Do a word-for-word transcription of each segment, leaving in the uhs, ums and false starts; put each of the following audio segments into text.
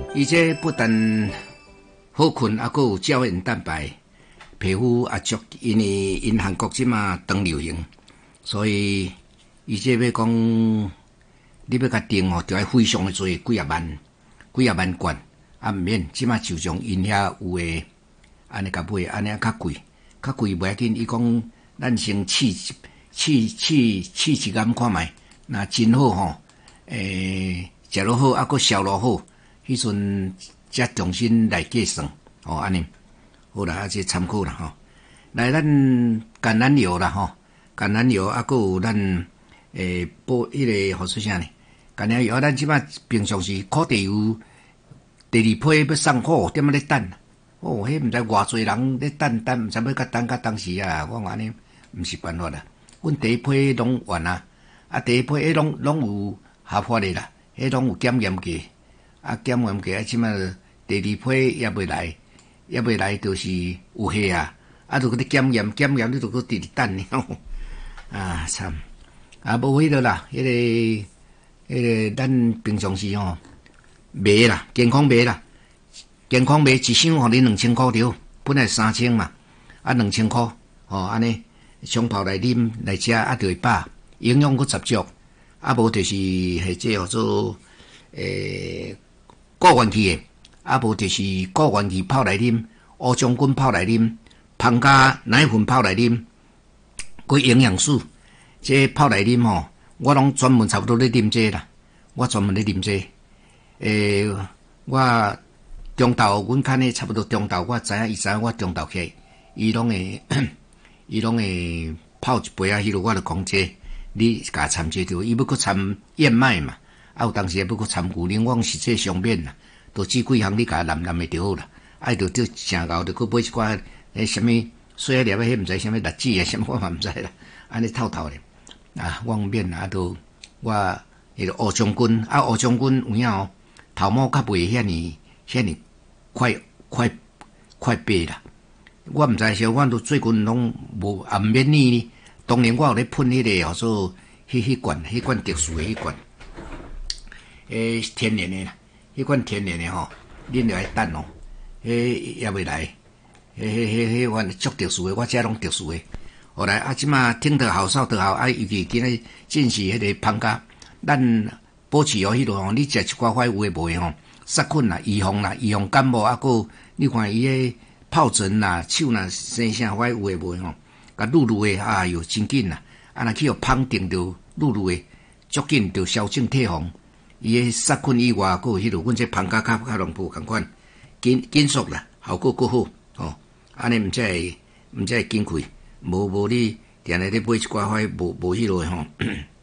伊这不但好困，还佫有胶原蛋白，皮肤也足，因为因韩国即马当流行，所以伊这要讲，你要甲订哦，就要非常的多，几啊万、几啊万罐，啊毋免，即马就从因遐有诶，安尼甲买，安尼啊较贵，较贵袂要紧。伊讲咱先试试试试一竿看觅，若真好吼，诶、欸，食落好，啊佫销落好。迄阵才重新来计算，哦，安尼好啦，啊，这参考啦吼。来，咱橄榄油啦吼，橄榄油啊，佫有咱诶，补迄个好说啥呢？橄榄油啊，咱即摆平常时烤地油，第二批要送货，点啊咧等？哦，迄毋知偌济人咧等等，毋知要甲等甲当时啊，我安尼毋是办法啦。阮第一批拢完啊，啊，第一批迄拢拢有合法的啦，迄拢有检验过。啊，检验过啊，即摆第二批也未来，也未来，就是有效啊。啊，著搁咧检验，检验你著搁直直等呢。啊，惨！啊，无迄个啦，迄、那个、迄个，咱平常时吼卖啦，健康卖啦，健康卖一箱互你两千箍着，本来三千嘛，啊两千箍，哦，安尼冲泡来啉来食，啊，就会饱，营养搁十足，啊，无就是系即号做诶。固元气的，啊无就是固元气泡来啉，乌将军泡来啉，芳加奶粉泡来啉，佮营养素，这泡来啉吼，我拢专门差不多咧啉这啦，我专门咧啉这，诶、欸，我中昼阮看咧差不多中昼，我知影伊知影我中昼起，伊拢会，伊拢会泡一杯啊，迄落我就讲这，你甲掺这着，伊要佮掺燕麦嘛。啊，有当时也要佮掺牛奶，我讲实际上面啦，都即几项你甲淋淋的就好啦。啊，着着成熬，着佮买一寡诶，什么水啊粒啊，迄毋知什么栗子啊，什么我嘛毋知啦。安尼透透咧，啊，我免啊，都我迄个乌将军啊，乌将军有影哦，头毛较袂遐尼遐尼快快快白啦。我毋知是，我都最近拢无也毋免呢。当年我有咧喷迄、那个叫做迄迄罐，迄罐特殊诶迄罐。诶，天然的啦，迄款天然的吼，恁着爱等哦。迄也未来，迄迄迄迄款足特殊的，我遮拢特殊的。后来啊，即马听得好，少得好，啊，尤其今日进是迄个芳加，咱保持哦，迄落吼，你食一寡块有诶无诶吼，杀菌啦、预防啦、预防感冒，啊，佮你看伊诶疱疹啦、手啦生啥块有诶无诶吼，甲愈愈诶，哎哟，真紧啦，啊，若去互芳定着愈愈诶，足紧着消肿退防。伊诶杀菌以外，佫有迄落，阮这芳加较较龙铺共款，紧紧缩啦，效果佫好哦。安尼毋才会毋才会紧开，无无你定来咧买一寡块无无迄落吼，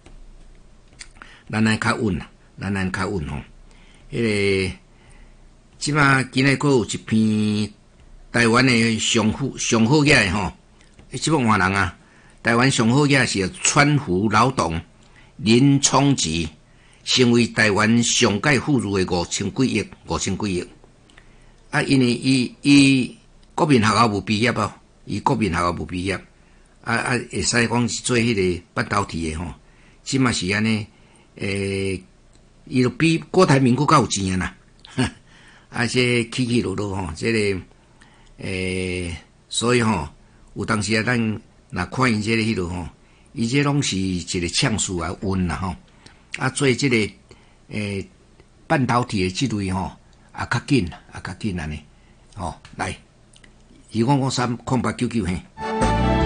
咱来较稳啦，咱来较稳吼。迄、那个即马今日佫有一篇台湾诶上好上好嘢诶吼，即个换人啊，台湾上好嘢是川湖劳动林冲吉。成为台湾上界富裕的五千几亿，五千几亿。啊，因为伊伊国民学校无毕业哦，伊国民学校无毕业，啊啊，会使讲是做迄个半导体的吼，即嘛是安尼，诶，伊就比郭台铭佫较有钱啊啦，啊，这起起落落吼，这个诶，所以吼，有当时啊，咱若看伊这个迄落吼，伊这拢是一个呛数啊，温啦吼。啊，做即、这个诶、欸、半导体诶即类吼，啊较紧，啊较紧安尼，吼、哦、来，二五五三空八九九嘿。